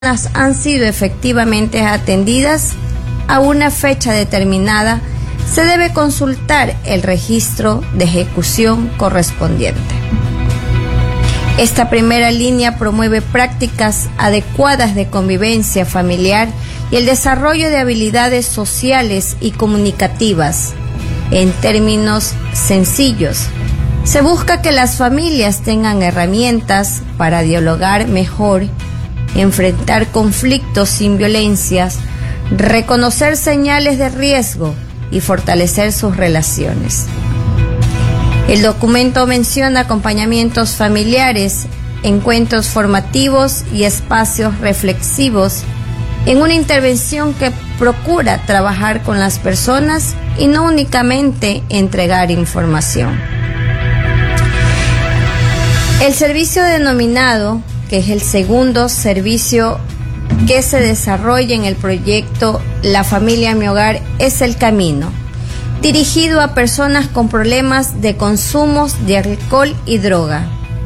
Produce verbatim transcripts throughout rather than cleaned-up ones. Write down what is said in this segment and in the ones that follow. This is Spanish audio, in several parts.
han sido efectivamente atendidas a una fecha determinada, se debe consultar el registro de ejecución correspondiente. Esta primera línea promueve prácticas adecuadas de convivencia familiar y el desarrollo de habilidades sociales y comunicativas. En términos sencillos, se busca que las familias tengan herramientas para dialogar mejor, enfrentar conflictos sin violencias, reconocer señales de riesgo y fortalecer sus relaciones. El documento menciona acompañamientos familiares, encuentros formativos y espacios reflexivos en una intervención que procura trabajar con las personas y no únicamente entregar información. El servicio denominado, que es el segundo servicio que se desarrolla en el proyecto La Familia Mi Hogar, es El Camino, dirigido a personas con problemas de consumos de alcohol y droga.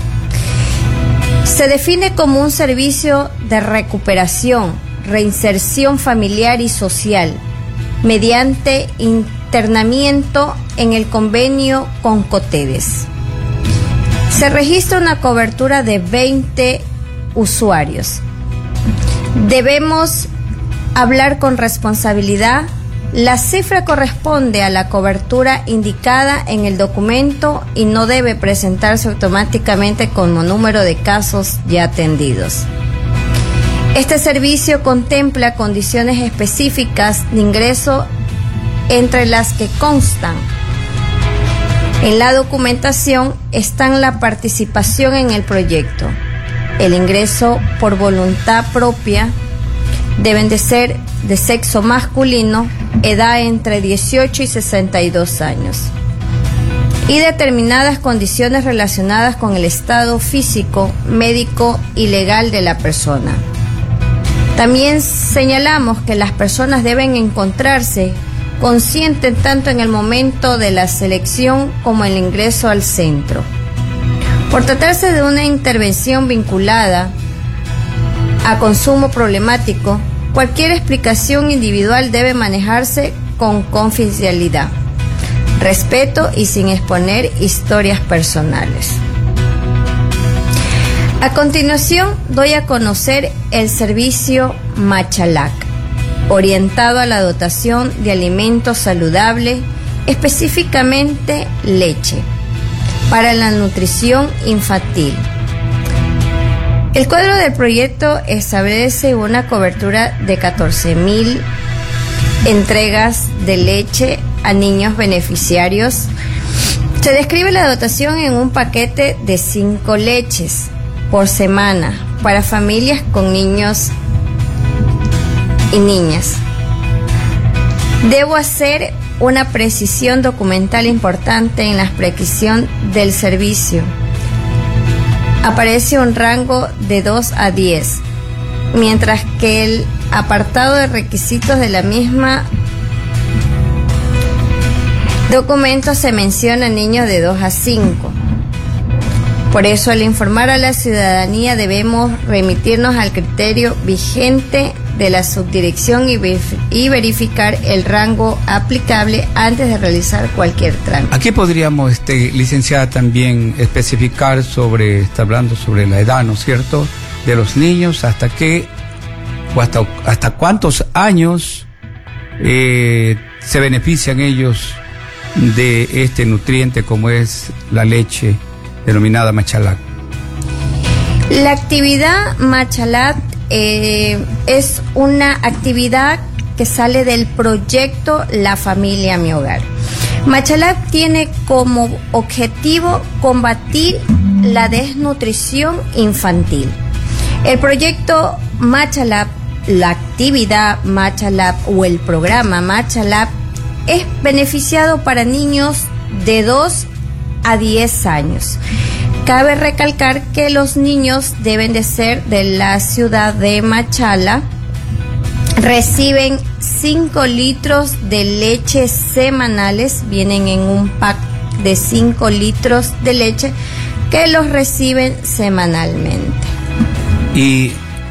Se define como un servicio de recuperación, reinserción familiar y social, mediante internamiento en el convenio con COTEDES. Se registra una cobertura de veinte usuarios. Debemos hablar con responsabilidad. La cifra corresponde a la cobertura indicada en el documento y no debe presentarse automáticamente como número de casos ya atendidos. Este servicio contempla condiciones específicas de ingreso, entre las que constan en la documentación están la participación en el proyecto, el ingreso por voluntad propia, deben de ser de sexo masculino, edad entre dieciocho y sesenta y dos años, y determinadas condiciones relacionadas con el estado físico, médico y legal de la persona. También señalamos que las personas deben encontrarse conscientes tanto en el momento de la selección como en el ingreso al centro. Por tratarse de una intervención vinculada a consumo problemático, cualquier explicación individual debe manejarse con confidencialidad, respeto y sin exponer historias personales. A continuación, doy a conocer el servicio Machalac, orientado a la dotación de alimentos saludables, específicamente leche, para la nutrición infantil. El cuadro del proyecto establece una cobertura de catorce mil entregas de leche a niños beneficiarios. Se describe la dotación en un paquete de cinco leches por semana para familias con niños y niñas. Debo hacer una precisión documental importante en la prescripción del servicio. Aparece un rango de dos a diez, mientras que el apartado de requisitos de la misma documento se menciona niños de dos a cinco. Por eso, al informar a la ciudadanía, debemos remitirnos al criterio vigente de la subdirección y, y verificar el rango aplicable antes de realizar cualquier trámite. Aquí podríamos, este, licenciada, también especificar sobre, está hablando sobre la edad, ¿no es cierto?, de los niños, hasta qué o hasta, hasta cuántos años eh, se benefician ellos de este nutriente como es la leche denominada Machalac. La actividad Machalac eh, es una actividad que sale del proyecto La Familia Mi Hogar. Machalac tiene como objetivo combatir la desnutrición infantil. El proyecto Machalac, la actividad Machalac o el programa Machalac es beneficiado para niños de dos a diez años. Cabe recalcar que los niños deben de ser de la ciudad de Machala, reciben cinco litros de leche semanales, vienen en un pack de cinco litros de leche que los reciben semanalmente. Y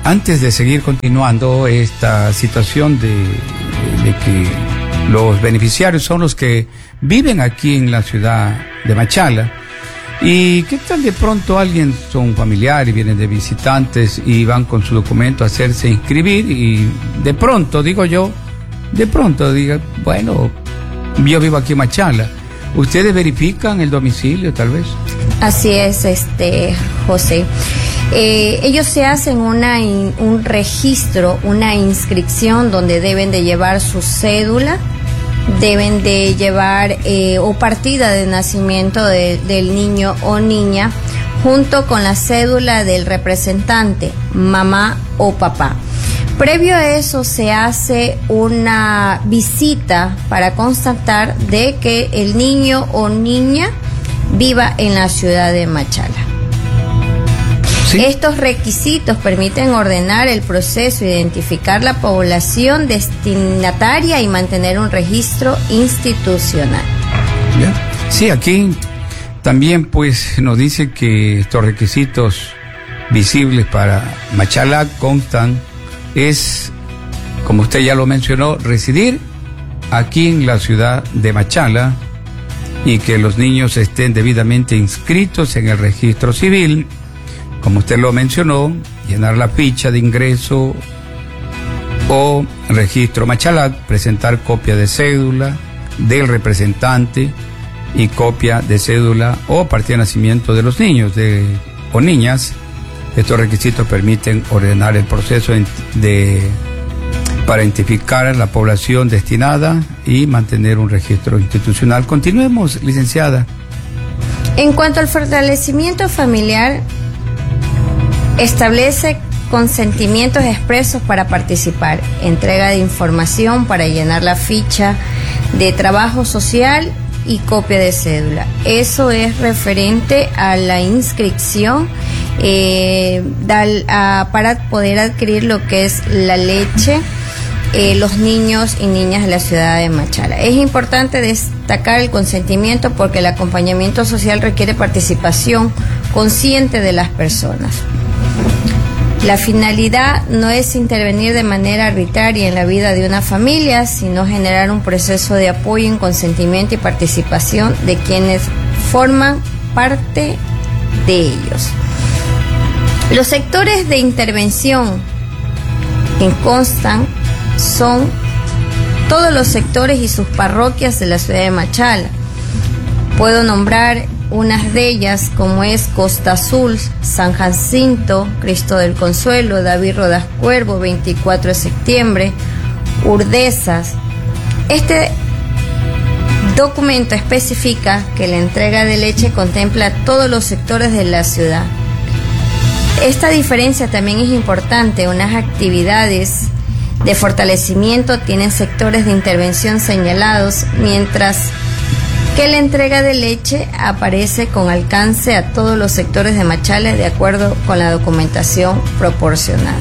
antes de seguir continuando esta situación de, de que los beneficiarios son los que viven aquí en la ciudad de Machala, y qué tal de pronto alguien, son familiares, vienen de visitantes y van con su documento a hacerse inscribir, y de pronto, digo yo, de pronto diga, bueno, yo vivo aquí en Machala. ¿Ustedes verifican el domicilio, tal vez? Así es, este, José. Eh, ellos se hacen una in, un registro, una inscripción donde deben de llevar su cédula, deben de llevar eh, o partida de nacimiento de, del niño o niña, junto con la cédula del representante, mamá o papá. Previo a eso se hace una visita para constatar de que el niño o niña viva en la ciudad de Machala. ¿Sí? Estos requisitos permiten ordenar el proceso, identificar la población destinataria y mantener un registro institucional. Bien. Sí, aquí también pues nos dice que estos requisitos visibles para Machala constan, es, como usted ya lo mencionó, residir aquí en la ciudad de Machala y que los niños estén debidamente inscritos en el registro civil, como usted lo mencionó, llenar la ficha de ingreso o registro Machala, presentar copia de cédula del representante y copia de cédula o partida de nacimiento de los niños de, o niñas. Estos requisitos permiten ordenar el proceso de, para identificar a la población destinada y mantener un registro institucional. Continuemos, licenciada. En cuanto al fortalecimiento familiar, establece consentimientos expresos para participar, entrega de información para llenar la ficha de trabajo social y copia de cédula. Eso es referente a la inscripción eh, dal, a, para poder adquirir lo que es la leche, eh, los niños y niñas de la ciudad de Machala. Es importante destacar el consentimiento porque el acompañamiento social requiere participación consciente de las personas. La finalidad no es intervenir de manera arbitraria en la vida de una familia, sino generar un proceso de apoyo en consentimiento y participación de quienes forman parte de ellos. Los sectores de intervención que constan son todos los sectores y sus parroquias de la ciudad de Machala. Puedo nombrar unas de ellas como es Costa Azul, San Jacinto, Cristo del Consuelo, David Rodas Cuervo, veinticuatro de septiembre, Urdesas. Este documento especifica que la entrega de leche contempla todos los sectores de la ciudad. Esta diferencia también es importante. Unas actividades de fortalecimiento tienen sectores de intervención señalados, mientras que la entrega de leche aparece con alcance a todos los sectores de Machala de acuerdo con la documentación proporcionada.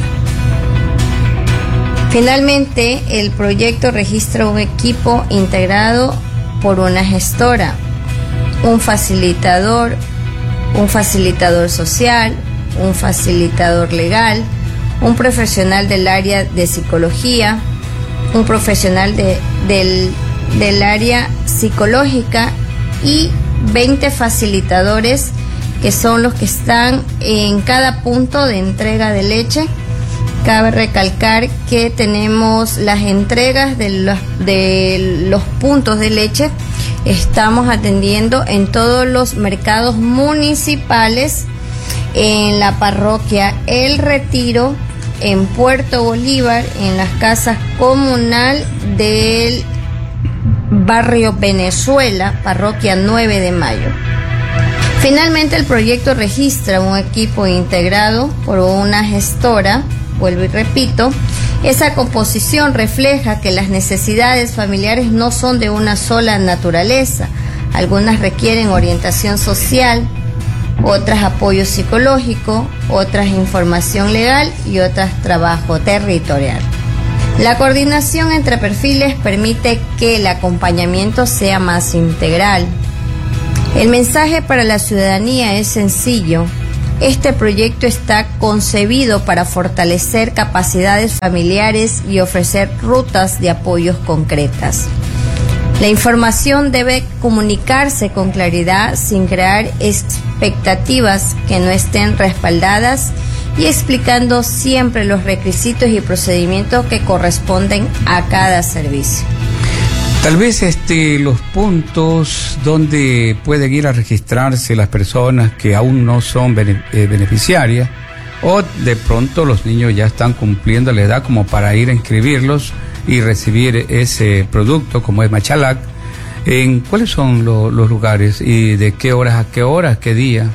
Finalmente, el proyecto registra un equipo integrado por una gestora, un facilitador, un facilitador social, un facilitador legal, un profesional del área de psicología, un profesional de, del, del área psicológica y veinte facilitadores que son los que están en cada punto de entrega de leche. Cabe recalcar que tenemos las entregas de los, de los puntos de leche. Estamos atendiendo en todos los mercados municipales, en la parroquia El Retiro, en Puerto Bolívar, en las casas comunal del barrio Venezuela, parroquia nueve de mayo. Finalmente, el proyecto registra un equipo integrado por una gestora. Vuelvo y repito, esa composición refleja que las necesidades familiares no son de una sola naturaleza. Algunas requieren orientación social, otras apoyo psicológico, otras información legal y otras trabajo territorial. La coordinación entre perfiles permite que el acompañamiento sea más integral. El mensaje para la ciudadanía es sencillo. Este proyecto está concebido para fortalecer capacidades familiares y ofrecer rutas de apoyos concretas. La información debe comunicarse con claridad sin crear expectativas que no estén respaldadas y explicando siempre los requisitos y procedimientos que corresponden a cada servicio. Tal vez este, los puntos donde pueden ir a registrarse las personas que aún no son bene, eh, beneficiarias, o de pronto los niños ya están cumpliendo la edad como para ir a inscribirlos y recibir ese producto como es Machalac. ¿En cuáles son lo, los lugares y de qué horas a qué horas, qué día?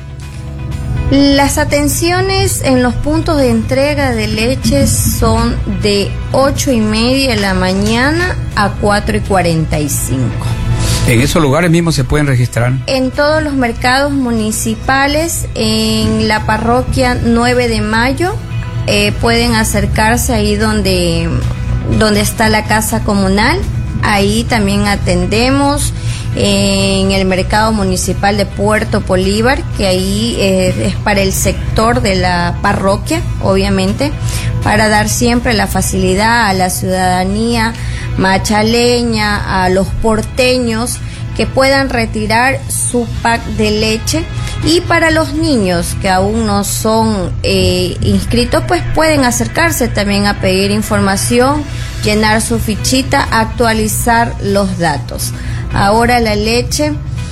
Las atenciones en los puntos de entrega de leche son de ocho y media de la mañana a cuatro y cuarenta y cinco. ¿En esos lugares mismos se pueden registrar? En todos los mercados municipales, en la parroquia nueve de mayo, eh, pueden acercarse ahí donde, donde está la casa comunal. Ahí también atendemos. En el mercado municipal de Puerto Bolívar, que ahí eh, es para el sector de la parroquia, obviamente, para dar siempre la facilidad a la ciudadanía machaleña, a los porteños, que puedan retirar su pack de leche. Y para los niños que aún no son eh, inscritos, pues pueden acercarse también a pedir información, llenar su fichita, actualizar los datos. Ahora la leche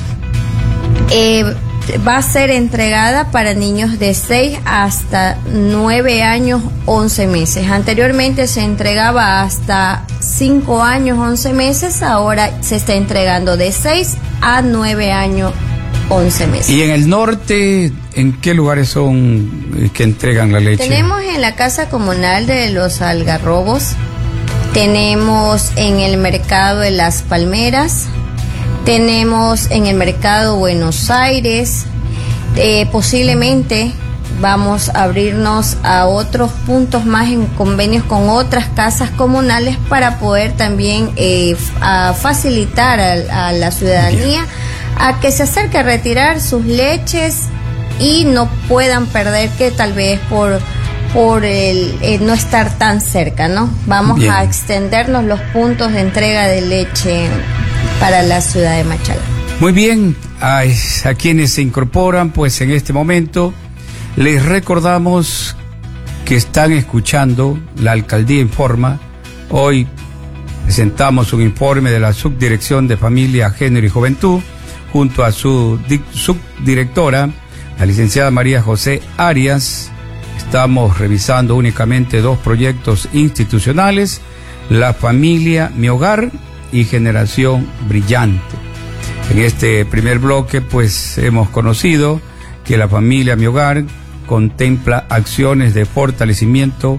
eh, va a ser entregada para niños de seis hasta nueve años, once meses. Anteriormente se entregaba hasta cinco años, once meses. Ahora se está entregando de seis a nueve años, once meses. ¿Y en el norte, en qué lugares son que entregan la leche? Tenemos en la Casa Comunal de los Algarrobos, tenemos en el Mercado de las Palmeras, tenemos en el Mercado Buenos Aires, eh, posiblemente vamos a abrirnos a otros puntos más en convenios con otras casas comunales para poder también eh, a facilitar a, a la ciudadanía a que se acerque a retirar sus leches y no puedan perder, que tal vez por por el eh, no estar tan cerca, ¿no? Vamos Bien. a extendernos los puntos de entrega de leche para la ciudad de Machala. Muy bien, a, a quienes se incorporan, pues en este momento les recordamos que están escuchando La Alcaldía Informa. Hoy presentamos un informe de la Subdirección de Familia, Género y Juventud, junto a su di- subdirectora, la licenciada María José Arias. Estamos revisando únicamente dos proyectos institucionales: La Familia, Mi Hogar y Generación Brillante. En este primer bloque, pues hemos conocido que La Familia, Mi Hogar contempla acciones de fortalecimiento,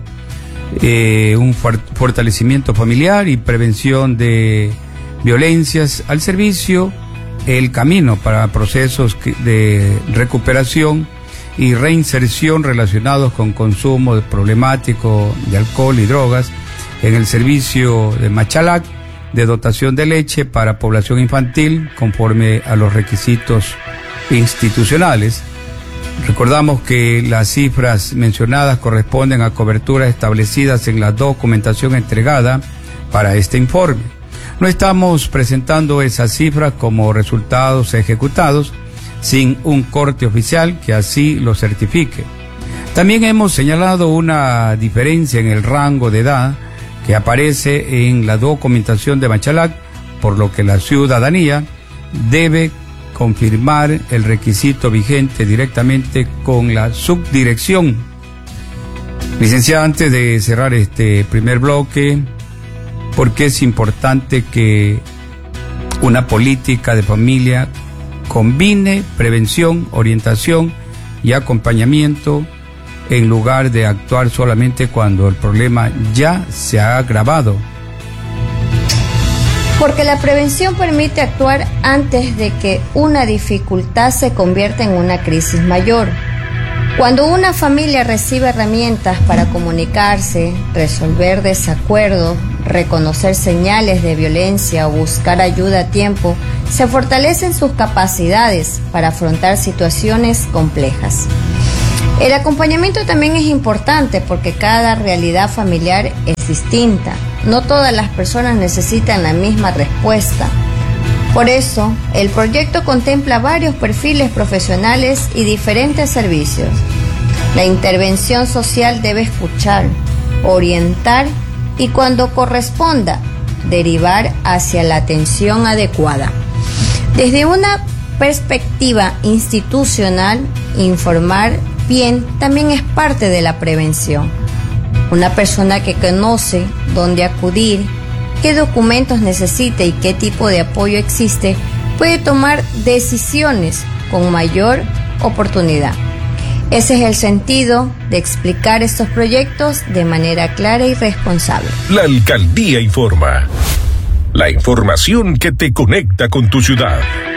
eh, un for- fortalecimiento familiar y prevención de violencias al servicio, el camino para procesos de recuperación y reinserción relacionados con consumo problemático de alcohol y drogas en el servicio de Machalac de dotación de leche para población infantil conforme a los requisitos institucionales. Recordamos que las cifras mencionadas corresponden a coberturas establecidas en la documentación entregada para este informe. No estamos presentando esas cifras como resultados ejecutados sin un corte oficial que así lo certifique. También hemos señalado una diferencia en el rango de edad que aparece en la documentación de Machalac, por lo que la ciudadanía debe confirmar el requisito vigente directamente con la subdirección. Licenciada, antes de cerrar este primer bloque, ¿por qué es importante que una política de familia combine prevención, orientación y acompañamiento en lugar de actuar solamente cuando el problema ya se ha agravado? Porque la prevención permite actuar antes de que una dificultad se convierta en una crisis mayor. Cuando una familia recibe herramientas para comunicarse, resolver desacuerdos, reconocer señales de violencia o buscar ayuda a tiempo, se fortalecen sus capacidades para afrontar situaciones complejas. El acompañamiento también es importante porque cada realidad familiar es distinta. No todas las personas necesitan la misma respuesta. Por eso, el proyecto contempla varios perfiles profesionales y diferentes servicios. La intervención social debe escuchar, orientar y, cuando corresponda, derivar hacia la atención adecuada. Desde una perspectiva institucional, informar bien también es parte de la prevención. Una persona que conoce dónde acudir, qué documentos necesita y qué tipo de apoyo existe, puede tomar decisiones con mayor oportunidad. Ese es el sentido de explicar estos proyectos de manera clara y responsable. La Alcaldía informa. La información que te conecta con tu ciudad.